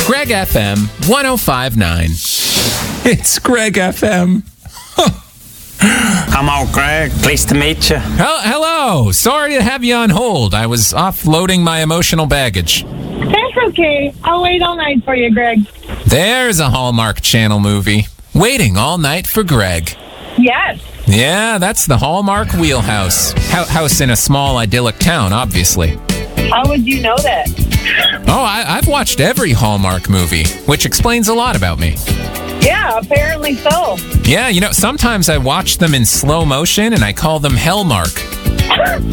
Greg FM 1059. It's Greg FM. I'm Greg. Pleased to meet you. Hello. Sorry to have you on hold. I was offloading my emotional baggage. That's okay. I'll wait all night for you, Greg. There's a Hallmark Channel movie. Waiting all night for Greg. Yes. Yeah, that's the Hallmark wheelhouse. House in a small, idyllic town, obviously. How would you know that? Oh, I've watched every Hallmark movie, which explains a lot about me. Yeah, apparently so. Yeah, sometimes I watch them in slow motion and I call them Hellmark.